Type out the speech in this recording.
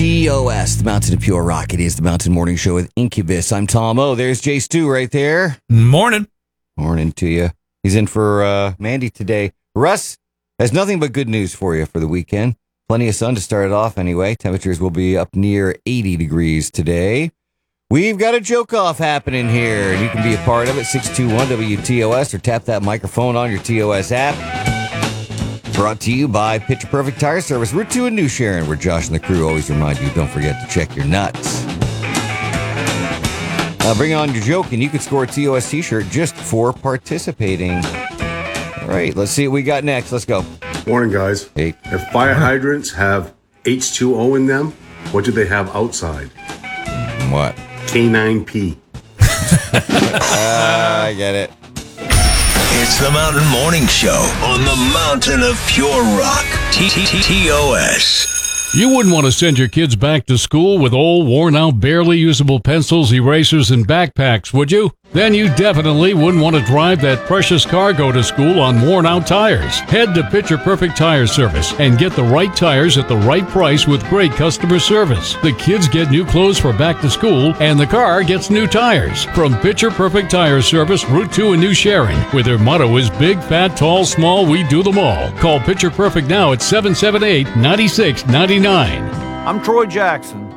TOS, the Mountain of Pure Rock. It is the Mountain Morning Show with Incubus. I'm Tom O. There's Jay Stu right there. Morning. Morning to you. He's in for Mandy today. Russ has nothing but good news for you for the weekend. Plenty of sun to start it off anyway. Temperatures will be up near 80 degrees today. We've got a joke-off happening here, and you can be a part of it, 621-WTOS, or tap that microphone on your TOS app. Brought to you by Picture Perfect Tire Service, Route 2 in New Sharon, where Josh and the crew always remind you, don't forget to check your nuts. Bring on your joke, and you can score a TOS t-shirt just for participating. All right, let's see what we got next. Let's go. Morning, guys. Hey. If fire hydrants have H2O in them, what do they have outside? What? K9P. I get it. It's the Mountain Morning Show on the Mountain of Pure Rock. TOS. You wouldn't want to send your kids back to school with old, worn-out, barely usable pencils, erasers, and backpacks, would you? Then you definitely wouldn't want to drive that precious cargo to school on worn-out tires. Head to Picture Perfect Tire Service and get the right tires at the right price with great customer service. The kids get new clothes for back to school, and the car gets new tires. From Picture Perfect Tire Service, Route 2 in New Sharon, where their motto is big, fat, tall, small, we do them all. Call Picture Perfect now at 778-9699. I'm Troy Jackson.